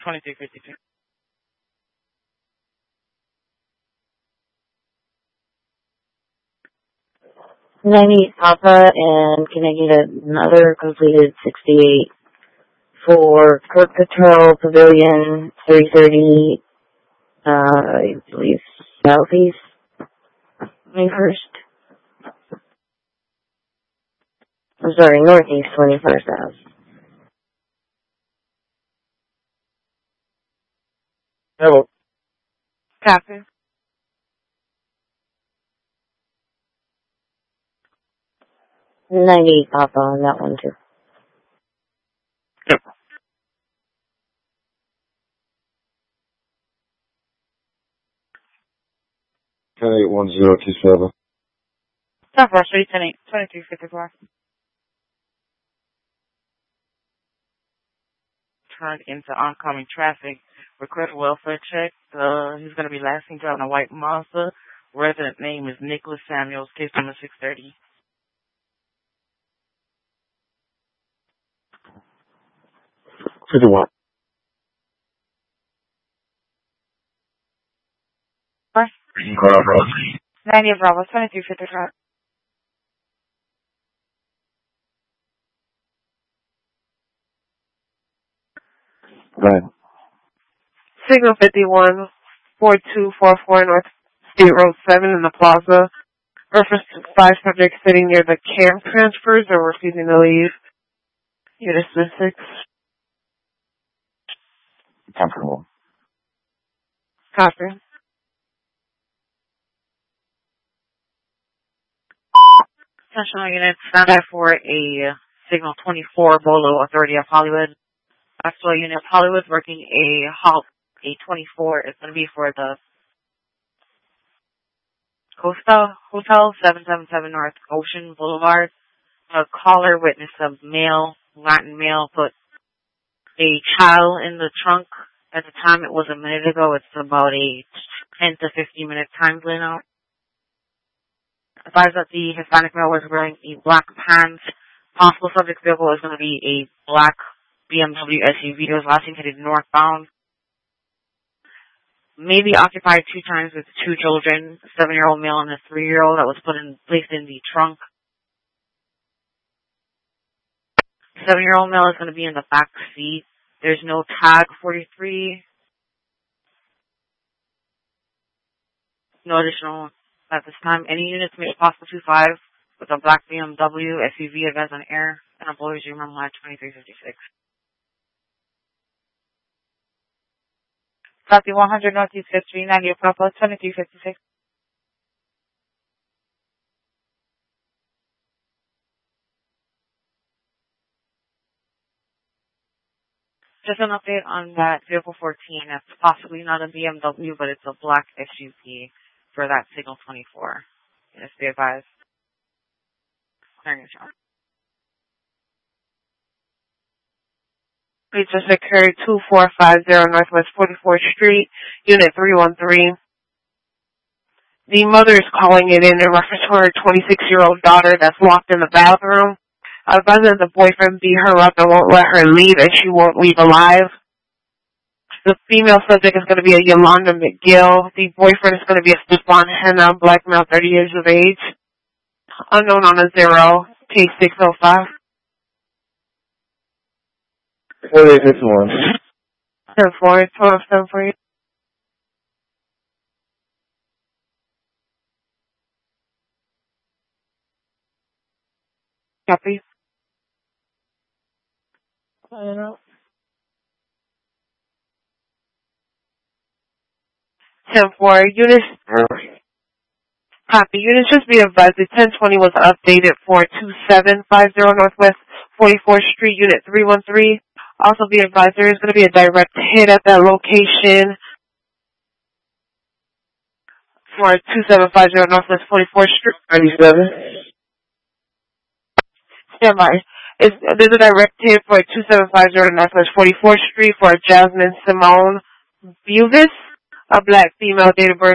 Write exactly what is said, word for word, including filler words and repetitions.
twenty-three fifty-two. ninety Papa, and can I get another completed sixty-eight for Kirk Patrol Pavilion three thirty, uh, I believe, Southeast, twenty-first. I'm sorry, Northeast twenty-first Ave. Hello. Copy. ninety Papa on that one, too. Yep. ten eight one zero two seven. Southwest Street, ten eight, twenty-three fifty-four. Turned into oncoming traffic. Request welfare check. Uh, he's going to be last seen driving a white Mazda. Resident name is Nicholas Samuels, case number six thirty. fifty-one. What? ninety Bravo, twenty-three fifty-five. Go ahead. Signal fifty-one, four two four four North State Road seven in the plaza. Reference to five subjects sitting near the camp transfers or refusing to leave. Unit six. Comfortable. Copy. National units, stand by for a signal twenty-four Bolo Authority of Hollywood. Actual unit of Hollywood working a halt, a twenty-four. It's going to be for the Costa Hotel, seven seven seven North Ocean Boulevard. A caller witnessed a male, Latin male, put a child in the trunk. At the time, it was a minute ago. It's about a ten to fifteen minute time delay now. Advised that the Hispanic male was wearing a black pants. Possible subject vehicle is going to be a black B M W S U V. It was last seen headed northbound. Maybe occupied two times with two children, a seven-year-old male and a three-year-old that was put in placed in the trunk. The seven-year-old male is going to be in the back seat. There's no tag forty-three. No additional at this time. Any units made possible two five with a black B M W S U V advance on air and a Boys Room on line twenty-three fifty-six. Copy one hundred Northeast fifth Street, ninety Papa, twenty-three fifty-six. Just an update on that vehicle fourteen. That's possibly not a B M W, but it's a black S U V for that signal twenty-four. Yes, be advised. Clearing your shot. Please just carry two four five zero Northwest forty-fourth Street, Unit three one three. The mother is calling it in in reference to her twenty-six-year-old daughter that's locked in the bathroom. Advised that the boyfriend beat her up and won't let her leave, and she won't leave alive. The female subject is going to be a Yolanda McGill. The boyfriend is going to be a Stefan Henna, black male, thirty years of age. Unknown on a zero, T six oh five. forty-eight fifty-one. ten four, twelve, ten for you. Copy. I don't know. ten four, units. Copy. Units just be advised the ten twenty was updated for two seven five zero Northwest forty-fourth Street, Unit three one three. Also be advised there is going to be a direct hit at that location for two seven five zero Northwest forty-fourth Street. ninety-seven. Stand by. It's, there's a direct hit for two seven five zero Northwest forty-fourth Street for Jasmine Simone Buvis, a black female, date of birth